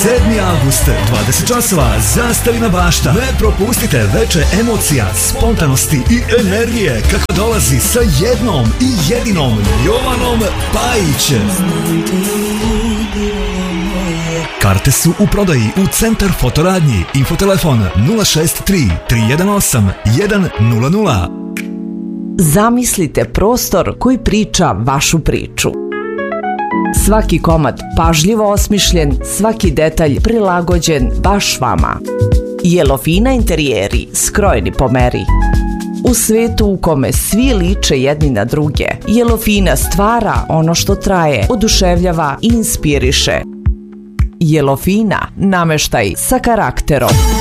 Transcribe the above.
avgust, 20 časova, Zastavina bašta. Ne propustite veče emocija, spontanosti i energije kako dolazi sa jednom i jedinom Jovanom Pajić. Karte su u prodaji u Centar fotoradnji. Infotelefon 063 318 100. Zamislite prostor koji priča vašu priču. Svaki komad pažljivo osmišljen, svaki detalj prilagođen baš vama. Jelofina interijeri, skrojeni po meri. U svetu u kome svi liče jedni na druge, Jelofina stvara ono što traje, oduševljava i inspiriše. Jelofina, nameštaj sa karakterom.